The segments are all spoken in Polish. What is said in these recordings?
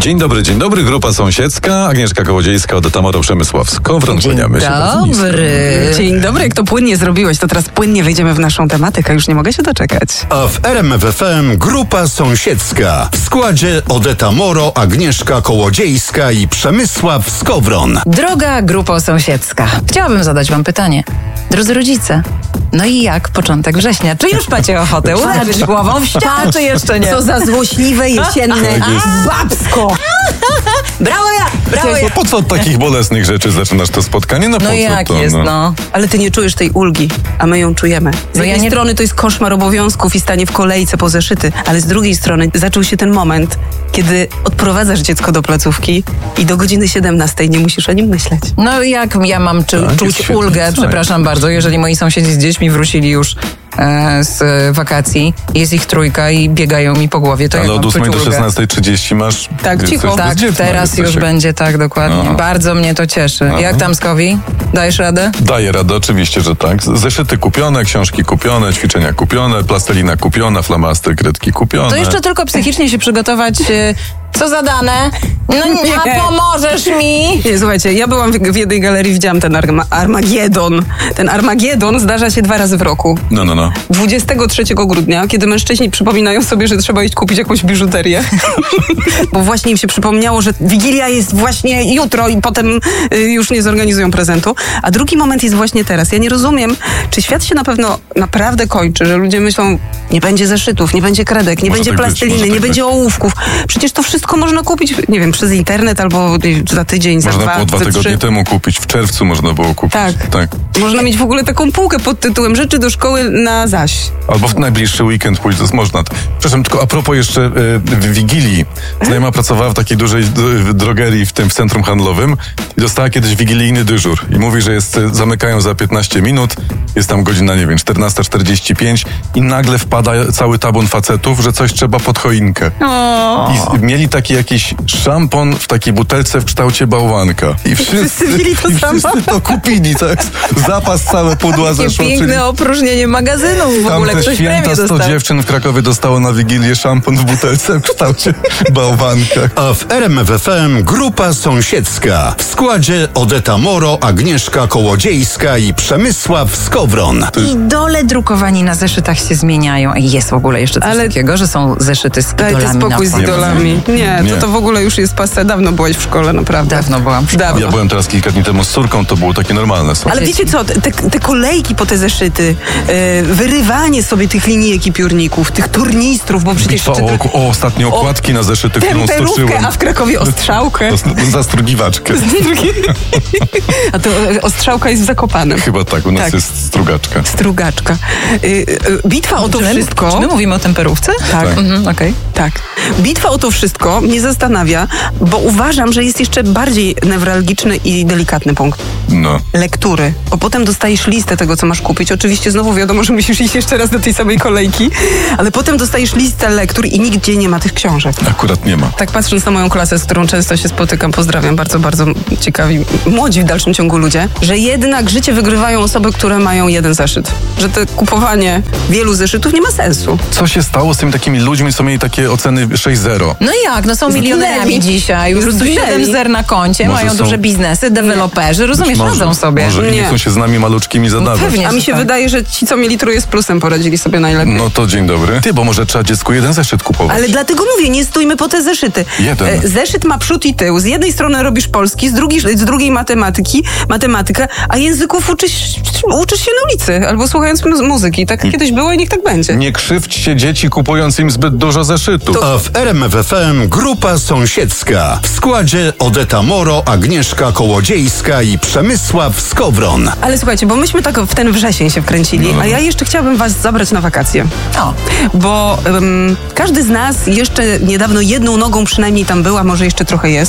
Dzień dobry. Grupa sąsiedzka, Agnieszka Kołodziejska, Odeta Moro, Przemysław Skowron. Kłaniamy się bardzo nisko. Dzień dobry, jak to płynnie zrobiłeś, to teraz płynnie wejdziemy w naszą tematykę, już nie mogę się doczekać. A w RMF FM Grupa Sąsiedzka. W składzie Odeta Moro, Agnieszka Kołodziejska i Przemysław Skowron. Droga Grupo Sąsiedzka, chciałabym zadać wam pytanie. Drodzy rodzice, no i jak początek września? Czy już macie ochotę uderzyć głową w ścianę, czy jeszcze nie? Co za złośliwe, jesienne babsko! Brawo ja! Po co od takich bolesnych rzeczy zaczynasz to spotkanie? No jak to, jest, no. Ale ty nie czujesz tej ulgi, a my ją czujemy. Z jednej strony to jest koszmar obowiązków i stanie w kolejce po zeszyty, ale z drugiej strony zaczął się ten moment, kiedy odprowadzasz dziecko do placówki i do godziny 17 nie musisz o nim myśleć. No jak ja mam czuć ulgę, przepraszam bardzo, jeżeli moi sąsiedzi z dziećmi wrócili już z wakacji, jest ich trójka i biegają mi po głowie, to ale jak od mam 8 do czuć ulgę? 16:30 masz... Tak, cicho. Tak, teraz już będzie, tak, dokładnie. Aha. Bardzo mnie to cieszy. Aha. Jak tam, Skowi? Dajesz radę? Daję radę, oczywiście, że tak. Zeszyty kupione, książki kupione, ćwiczenia kupione, plastelina kupiona, flamaster, kredki kupione. To jeszcze tylko psychicznie się przygotować. Co zadane? No nie, a pomożesz mi? Nie, słuchajcie, ja byłam w jednej galerii, widziałam ten Armagedon. Ten Armagedon zdarza się 2 razy w roku. No. 23 grudnia, kiedy mężczyźni przypominają sobie, że trzeba iść kupić jakąś biżuterię. Bo właśnie im się przypomniało, że Wigilia jest właśnie jutro i potem już nie zorganizują prezentu. A drugi moment jest właśnie teraz. Ja nie rozumiem, czy świat się na pewno naprawdę kończy, że ludzie myślą, nie będzie zeszytów, nie będzie kredek, nie będzie plasteliny, nie będzie ołówków. Przecież to wszystko można kupić, nie wiem, przez internet albo za tydzień, za można 2, było 2 za 3. tygodnie temu kupić, w czerwcu można było kupić. Tak. Można mieć w ogóle taką półkę pod tytułem rzeczy do szkoły na zaś. Albo w najbliższy weekend pójść, to można. Przepraszam, tylko a propos jeszcze w Wigilii. Znajoma pracowała w takiej dużej drogerii w centrum handlowym i dostała kiedyś wigilijny dyżur. I mówi, że zamykają za 15 minut, jest tam godzina, nie wiem, 14:45 i nagle wpada cały tabun facetów, że coś trzeba pod choinkę. I mieli taki jakiś szampon w takiej butelce w kształcie bałwanka. I wszyscy mieli to samo. Wszyscy to kupili, tak? Zapas całe pudła Takie zeszło. piękne opróżnienie magazynów w ogóle. Tamte Ktoś święta premię 100 dostał. dziewczyn w Krakowie dostało na Wigilię szampon w butelce w kształcie bałwanka. A w RMF FM Grupa Sąsiedzka. W składzie Odeta Moro, Agnieszka Kołodziejska i Przemysław Skowron. Idole drukowani na zeszytach się zmieniają. Jest w ogóle jeszcze coś takiego, że są zeszyty z idolami. Dajcie spokój z idolami. Nie, to w ogóle już jest passé. Dawno byłaś w szkole, naprawdę. Dawno byłam w szkole. Ja byłem teraz kilka dni temu z córką, to było takie normalne. Ale wiecie co, te kolejki po te zeszyty, wyrywanie sobie tych linijek i piórników, tych tornistrów, bo przecież... Ostatnie okładki na zeszyty, którą stoczyłem. A w Krakowie ostrzałkę. Zastrugiwaczkę. A to ostrzałka jest w Zakopanem. Chyba tak, u nas jest strugaczka. Strugaczka. Bitwa o to wszystko... Czy my mówimy o temperówce? Tak. Okej. Tak. Bitwa o to wszystko mnie zastanawia, bo uważam, że jest jeszcze bardziej newralgiczny i delikatny punkt. No. Lektury. Bo potem dostajesz listę tego, co masz kupić. Oczywiście znowu wiadomo, że musisz iść jeszcze raz do tej samej kolejki, ale potem dostajesz listę lektur i nigdzie nie ma tych książek. Akurat nie ma. Tak patrząc na moją klasę, z którą często się spotykam, pozdrawiam, bardzo, bardzo ciekawi, młodzi w dalszym ciągu ludzie, że jednak życie wygrywają osoby, które mają jeden zeszyt. Że to kupowanie wielu zeszytów nie ma sensu. Co się stało z tymi takimi ludźmi, co mieli takie oceny 6.0? No jak? No są milionerami dzisiaj. Już 7 zer na koncie, Może mają są- duże biznesy, deweloperzy, rozumiesz, radzą sobie. Może Nie. nie chcą się z nami maluczkimi zadawać. pewnie. A mi się tak. wydaje, że ci, co mieli 3 z plusem, poradzili sobie najlepiej. No to dzień dobry. Ty, bo może trzeba dziecku jeden zeszyt kupować. Ale dlatego mówię, nie stójmy po te zeszyty. Jeden. Zeszyt ma przód i tył. Z jednej strony robisz polski, z drugiej matematykę, a języków uczysz się na ulicy albo słuchając muzyki. Tak kiedyś było i niech tak będzie. Nie krzywdźcie dzieci, kupując im zbyt dużo zeszytów. A w RMF FM Grupa Sąsiedzka. W składzie Odeta Moro, Agnieszka Kołodziejska i Przemysław Skowron. Ale słuchajcie, bo myśmy tak w ten wrzesień się wkręcili, a ja jeszcze chciałabym was zabrać na wakacje. Bo każdy z nas jeszcze niedawno jedną nogą przynajmniej tam była, może jeszcze trochę jest.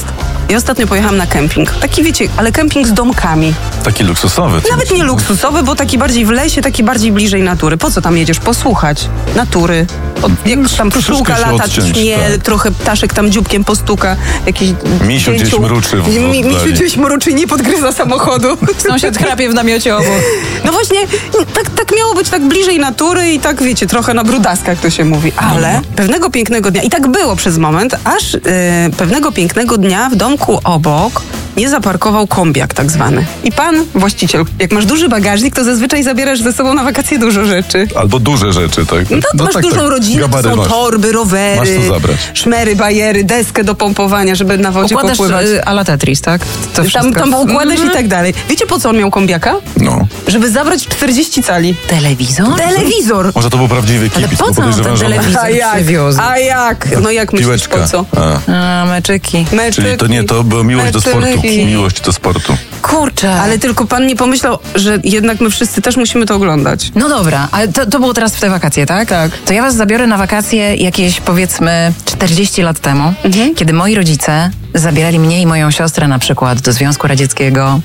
Ja ostatnio pojechałam na kemping. Taki, wiecie, ale kemping z domkami. Taki luksusowy. Nawet nie luksusowy, bo taki bardziej w lesie, taki bardziej bliżej natury. Po co tam jedziesz? Posłuchać natury. Jak tam pszczółka się lata, odciąć, czmiel, tak. trochę ptaszek tam dzióbkiem postuka. Jakiś Misiu gdzieś mruczy w oddali. Misiu gdzieś mruczy i nie podgryza samochodu. Sąsiad chrapie w namiocie obok. No właśnie, tak miało być, tak bliżej natury i tak, wiecie, trochę na brudaskach to się mówi. Ale pewnego pięknego dnia, i tak było przez moment, aż pewnego pięknego dnia w domku obok nie zaparkował kombiak tak zwany. I pan, właściciel, jak masz duży bagażnik, to zazwyczaj zabierasz ze sobą na wakacje dużo rzeczy. Albo duże rzeczy, tak? No, masz dużą rodzinę, to są masz. torby, rowery, Masz co zabrać. szmery, bajery, deskę do pompowania, żeby na wodzie Układasz popływać. a la Tetris, tak? To Tam układasz i tak dalej. Wiecie, po co on miał kombiaka? No. Żeby zabrać 40 cali. Telewizor? Telewizor! Może to był prawdziwy Ale kibic, po bo co on podejrzewam, ten że on- telewizor przywiózł? A jak? No jak myślisz, Piłeczka. po co? A. Meczyki. Czyli to nie, to była miłość do sportu. Meczyki. Miłość do sportu. Kurczę. Ale tylko pan nie pomyślał, że jednak my wszyscy też musimy to oglądać. No dobra, ale to było teraz w te wakacje, tak? Tak. To ja was zabiorę na wakacje jakieś, powiedzmy, 40 lat temu, kiedy moi rodzice zabierali mnie i moją siostrę na przykład do Związku Radzieckiego,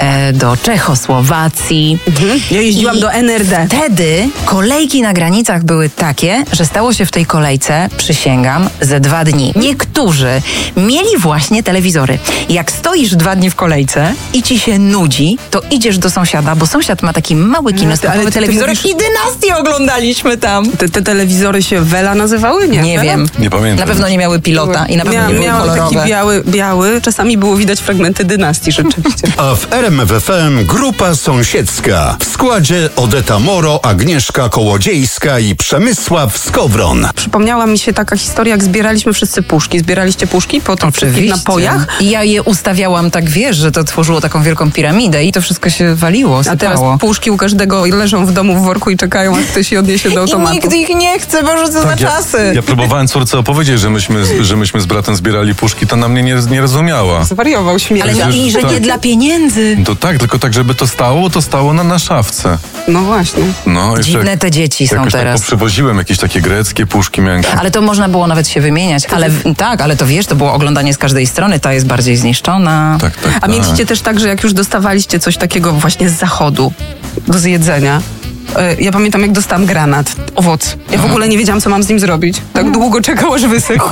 do Czechosłowacji. Ja jeździłam do NRD. Wtedy kolejki na granicach były takie, że stało się w tej kolejce, przysięgam, ze 2 dni. Niektórzy mieli właśnie telewizory. Jak stoisz 2 dni w kolejce i ci się nudzi, to idziesz do sąsiada, bo sąsiad ma taki mały kineskopowy ty telewizor mówisz- i Dynastię oglądaliśmy tam. Te telewizory się Wela nazywały? Nie Wela? wiem. Nie pamiętam. Na pewno nie miały pilota i na pewno nie były Miały kolorowe. taki biały. Czasami było widać fragmenty Dynastii rzeczywiście. A w RMFFM grupa sąsiedzka. W składzie Odeta Moro, Agnieszka Kołodziejska i Przemysław Skowron. Przypomniała mi się taka historia, jak zbieraliśmy wszyscy puszki. Zbieraliście puszki po tych wszystkich napojach? I ja je ustawiałam tak, wiesz, że to tworzyło taką wielką piramidę i to wszystko się waliło, A teraz sypało. puszki u każdego leżą w domu w worku i czekają, aż ktoś je odniesie do automatu. I nikt ich nie chce, bo co za czasy. Ja próbowałem córce opowiedzieć, że myśmy z bratem zbierali puszki, to na mnie nie rozumiała. Zwariował śmierć. Ale Przecież i że tak. nie dla pieniędzy. To tak, tylko tak, żeby to stało na szafce. No właśnie. No, jeszcze Dziwne te dzieci są jakoś teraz. Tak poprzywoziłem jakieś takie greckie puszki, miałem... Ale to można było nawet się wymieniać. Ale tak, ale to wiesz, to było oglądanie z każdej strony, ta jest bardziej zniszczona. Tak. A mieliście też tak, że jak już dostawaliście coś takiego właśnie z zachodu do zjedzenia, ja pamiętam, jak dostałam granat, owoc. Ja w ogóle nie wiedziałam, co mam z nim zrobić. Tak długo czekała, aż wysechł.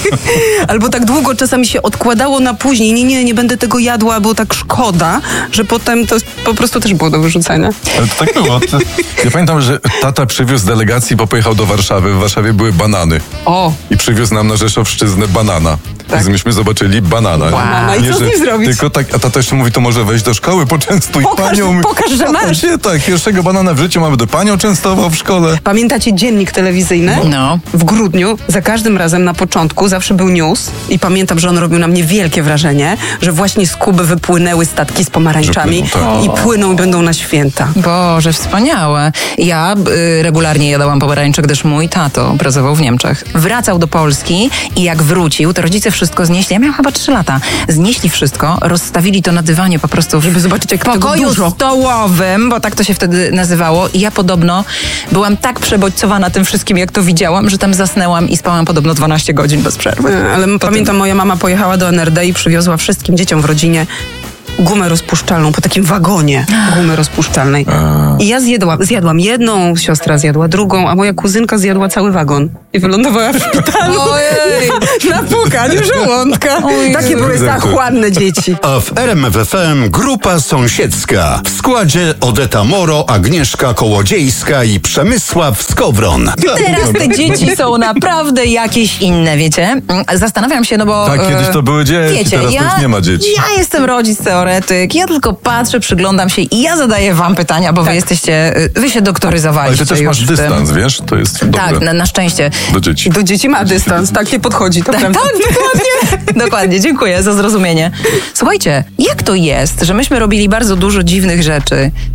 Albo tak długo czasami się odkładało na później. Nie będę tego jadła, bo tak szkoda, że potem to po prostu też było do wyrzucenia. Ale to tak było. Ja pamiętam, że tata przywiózł delegacji, bo pojechał do Warszawy. W Warszawie były banany. O! I przywiózł nam na Rzeszowszczyznę banana. Tak. Więc myśmy zobaczyli banana. Banana. I Nie, co z że nim zrobić? Tylko tak, a tata jeszcze mówi, to może wejść do szkoły, poczęstuj panią. Pokaż, że A to masz. się tak, pierwszego banana w życiu mamy do panią częstował w szkole. Pamiętacie dziennik telewizyjny? No. W grudniu, za każdym razem na początku zawsze był news i pamiętam, że on robił na mnie wielkie wrażenie, że właśnie z Kuby wypłynęły statki z pomarańczami Że płyną, tak. i płyną i będą na święta. Boże, wspaniałe. Ja regularnie jadałam pomarańcze, gdyż mój tato pracował w Niemczech. Wracał do Polski i jak wrócił, to rodzice wszystko znieśli. Ja miałam chyba 3 lata. Znieśli wszystko, rozstawili to na dywanie po prostu Żeby zobaczyć, jak w tego pokoju dużo. stołowym, bo tak to się wtedy nazywało. I ja podobno byłam tak przebodźcowana tym wszystkim, jak to widziałam, że tam zasnęłam i spałam podobno 12 godzin bez przerwy. Ale pamiętam, moja mama pojechała do NRD i przywiozła wszystkim dzieciom w rodzinie gumę rozpuszczalną, po takim wagonie gumy rozpuszczalnej. I ja zjadłam jedną, siostra zjadła drugą, a moja kuzynka zjadła cały wagon. I wylądowała w szpitalu Ojej. na pukaniu żołądka. Ojej. Takie były zachłanne dzieci. A w RMFFM grupa sąsiedzka. W składzie Odeta Moro, Agnieszka Kołodziejska i Przemysław Skowron. Teraz te dzieci są naprawdę jakieś inne, wiecie? Zastanawiam się, no bo... Tak, kiedyś to były dzieci, wiecie, teraz to już nie ma dzieci. Ja jestem rodzic teoretyk, ja tylko patrzę, przyglądam się i ja zadaję wam pytania, bo wy się Ale doktoryzowaliście ty też już masz w tym. dystans, wiesz? To jest Tak, dobre. na szczęście. Do dzieci. Do dzieci ma dystans, tak nie podchodzi. To prawda. Tak, dokładnie. Dokładnie, dziękuję za zrozumienie. Słuchajcie, jak to jest, że myśmy robili bardzo dużo dziwnych rzeczy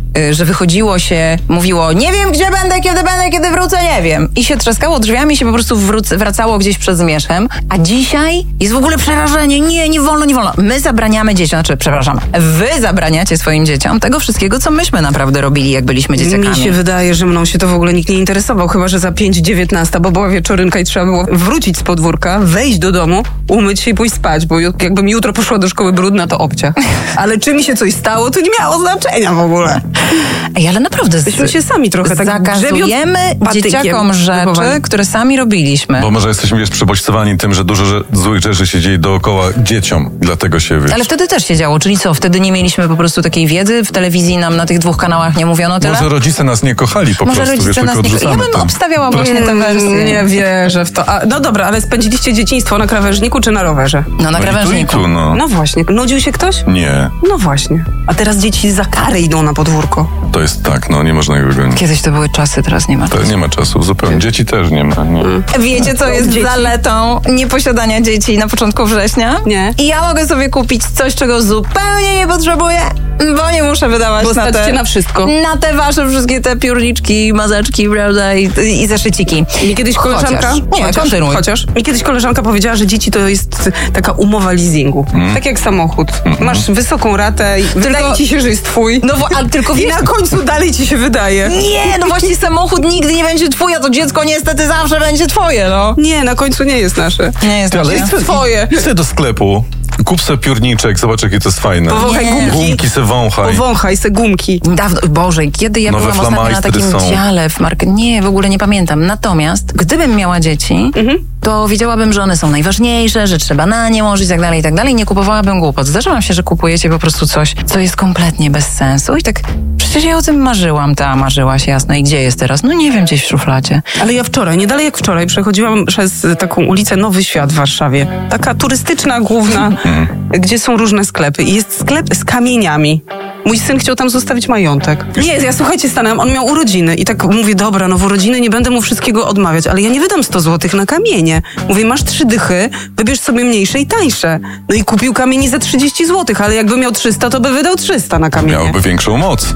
że wychodziło się, mówiło, nie wiem gdzie będę, kiedy wrócę, nie wiem. I się trzaskało drzwiami, się po prostu wracało gdzieś przed zmierzchem. A dzisiaj jest w ogóle przerażenie. Nie wolno. My zabraniamy dzieciom, znaczy, przepraszam, wy zabraniacie swoim dzieciom tego wszystkiego, co myśmy naprawdę robili, jak byliśmy dzieciakami. Mi się wydaje, że mną się to w ogóle nikt nie interesował, chyba że za 5:19, bo była wieczorynka i trzeba było wrócić z podwórka, wejść do domu, umyć się i pójść spać, bo jakbym jutro poszła do szkoły brudna, to obciach. Ale czy mi się coś stało, to nie miało znaczenia w ogóle. Ej, ale naprawdę Myśmy się sami trochę tak zakazujemy dzieciakom rzeczy, które sami robiliśmy. Bo może jesteśmy przebodźcowani tym, że dużo złych rzeczy się dzieje dookoła dzieciom. Dlatego się, wiesz... Ale wtedy też się działo, czyli co? Wtedy nie mieliśmy po prostu takiej wiedzy, w telewizji nam na tych 2 kanałach nie mówiono tyle? Może rodzice nas nie kochali po Może prostu, wiesz, rodzice nas tylko nie odrzucamy Ja bym to. obstawiała właśnie tę wersję. Nie wierzę w to. No dobra, ale spędziliście dzieciństwo na krawężniku czy na rowerze? No na krawężniku. Tu, no. No właśnie. Nudził się ktoś? Nie, No właśnie. A teraz dzieci za karę idą na podwórko. to jest tak, no nie można ich wygonić. Kiedyś to były czasy, teraz nie ma To czasu. nie ma czasu, zupełnie. Dzieci też nie ma. Nie. Wiecie, co jest Dzieci. zaletą nieposiadania dzieci na początku września? Nie. I ja mogę sobie kupić coś, czego zupełnie nie potrzebuję, bo nie muszę wydawać Bo na stać te... cię na wszystko. Na te wasze wszystkie te piórniczki, mazeczki, prawda, i zeszyciki. Mi kiedyś koleżanka... Chociaż. Mi kiedyś koleżanka powiedziała, że dzieci to jest taka umowa leasingu. Tak jak samochód. Masz wysoką ratę i wydaje ci się, że jest twój. No ale tylko I wiesz... na końcu dalej ci się wydaje. Nie, no właśnie samochód nigdy nie będzie twój, a to dziecko niestety zawsze będzie twoje, no. Nie, na końcu nie jest nasze. Nie jest Ale nasze. Jest twoje. Idź sobie do sklepu, kup sobie piórniczek, zobacz jakie to jest fajne. Powąchaj Nie. gumki. Gumki se wąchaj. Powąchaj se gumki. Dawno, Boże, kiedy ja Nowe byłam ostatnio na flamajstry takim są. dziale w market... Nie, w ogóle nie pamiętam. Natomiast, gdybym miała dzieci, to wiedziałabym, że one są najważniejsze, że trzeba na nie łożyć i tak dalej. Nie kupowałabym głupot. Zdarzyłam się, że kupujecie po prostu coś, co jest kompletnie bez sensu i tak... Przecież ja o tym marzyłam, ta marzyłaś, jasno. I gdzie jest teraz? No nie wiem, gdzieś w szufladzie. Ale ja wczoraj, nie dalej jak wczoraj, przechodziłam przez taką ulicę Nowy Świat w Warszawie. Taka turystyczna, główna, gdzie są różne sklepy. I jest sklep z kamieniami. Mój syn chciał tam zostawić majątek. Nie, ja słuchajcie, stanęłam, on miał urodziny i tak mówię, dobra, no w urodziny nie będę mu wszystkiego odmawiać, ale ja nie wydam 100 złotych na kamienie. Mówię, masz 3 dychy, wybierz sobie mniejsze i tańsze. No i kupił kamieni za 30 złotych, ale jakby miał 300, to by wydał 300 na kamienie. Miałoby większą moc.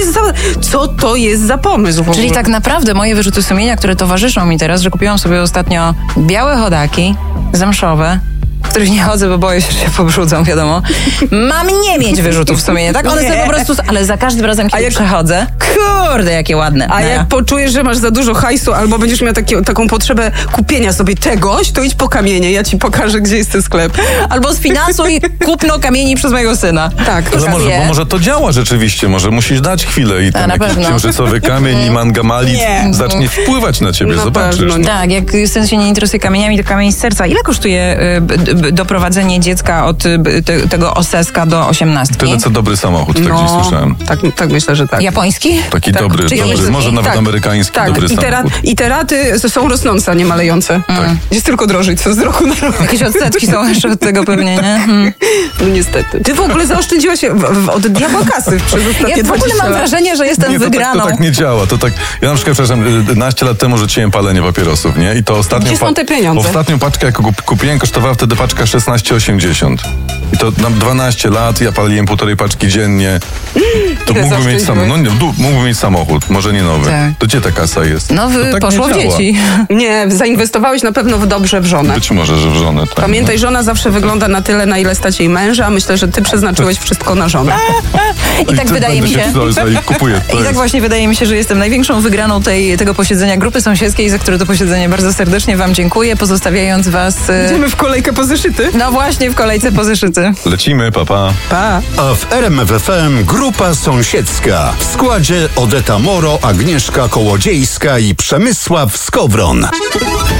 Co to jest za pomysł w ogóle? Czyli tak naprawdę moje wyrzuty sumienia, które towarzyszą mi teraz, że kupiłam sobie ostatnio białe chodaki zamszowe, w których nie chodzę, bo boję się, że się pobrudzą, wiadomo. Mam nie mieć wyrzutów sumienia, tak? One sobie po prostu... Ale za każdym razem, kiedy przechodzę, kurde, jakie ładne. A jak poczujesz, że masz za dużo hajsu albo będziesz miał taką potrzebę kupienia sobie czegoś, to idź po kamienie, ja ci pokażę, gdzie jest ten sklep. Albo sfinansuj kupno kamieni przez mojego syna. Tak. Ale może to działa rzeczywiście, może musisz dać chwilę i ten na jakiś pewno. księżycowy kamień i mangamalid Nie. zacznie wpływać na ciebie, Na zobaczysz. pewno nie. Tak, jak syn się nie interesuje kamieniami, to kamień z serca. Ile kosztuje doprowadzenie dziecka od tego oseska do 18? Tyle co dobry samochód, tak gdzieś słyszałem. Tak myślę, że tak. Japoński? Taki Tak, dobry, czy dobry, japoński? może nawet Tak. amerykański Tak, dobry i samochód. I te raty są rosnące, a nie malejące. Tak. Jest tylko drożej, co z roku na rok. Jakieś odsetki są jeszcze od tego pewnie, nie? No niestety. Ty w ogóle zaoszczędziłaś od diabła kasy przez ostatnie Ja w ogóle 20 mam lat. wrażenie, że jestem Nie, wygraną. to tak nie działa. To tak, ja na przykład, przepraszam, 11 lat temu rzuciłem palenie papierosów, nie? I to ostatnią... Gdzie są te pieniądze? Ostatnią paczkę, jak kupiłem, kosztowała wtedy paczka 16,80. I to na 12 lat, ja paliłem 1,5 paczki dziennie. To Ile mógłbym mieć zaoszczędziłeś? mógłbym mieć samochód, może nie nowy. Tak. To gdzie ta kasa jest? No, To tak poszło nie w działa. dzieci. Nie, zainwestowałeś na pewno dobrze w żonę. Być może, że w żonę. Tak. Pamiętaj, żona zawsze wygląda na tyle, na ile stać jej męża. Myślę, że ty przeznaczyłeś wszystko na żonę. I tak wydaje mi się... Kupuję. I tak właśnie wydaje mi się, że jestem największą wygraną tego posiedzenia grupy sąsiedzkiej, za które to posiedzenie bardzo serdecznie wam dziękuję, pozostawiając was... Idziemy w kolejkę po zeszyty. No właśnie, w kolejce po zeszyty. Lecimy, papa. Pa. A w RMFFM Grupa Sąsiedzka. W składzie Odeta Moro, Agnieszka Kołodziejska i Przemysław Skowron.